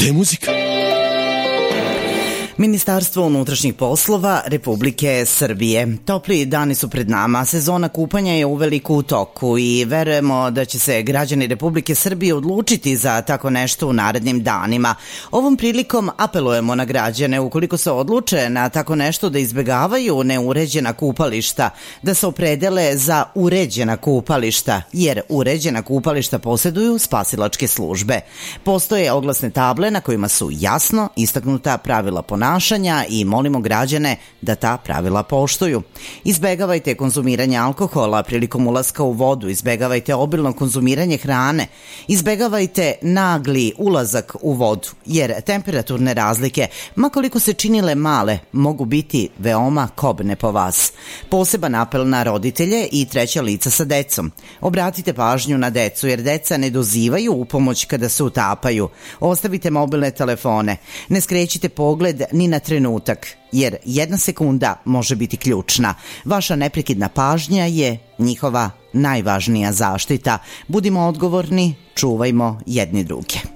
Gde je muzika? Ministarstvo unutrašnjih poslova Republike Srbije. Topli dani su pred nama, sezona kupanja je uveliko u toku i verujemo da će se građani Republike Srbije odlučiti za tako nešto u narednim danima. Ovom prilikom apelujemo na građane ukoliko se odluče na tako nešto da izbegavaju neuređena kupališta, da se opredele za uređena kupališta, jer uređena kupališta posjeduju spasilačke službe. Postoje oglasne table na kojima su jasno istaknuta pravila ponašanja i molimo građane da ta pravila poštuju. Izbegavajte konzumiranje alkohola prilikom ulaska u vodu, izbegavajte obilno konzumiranje hrane, izbegavajte nagli ulazak u vodu, jer temperaturne razlike, makoliko se činile male, mogu biti veoma kobne po vas. Poseban apel na roditelje i treća lica sa decom. Obratite pažnju na decu, jer deca ne dozivaju upomoć kada se utapaju. Ostavite mobilne telefone. Ne skrećite pogled ni na trenutak, jer 1 sekunda može biti ključna. Vaša neprekidna pažnja je njihova najvažnija zaštita. Budimo odgovorni, čuvajmo jedni druge.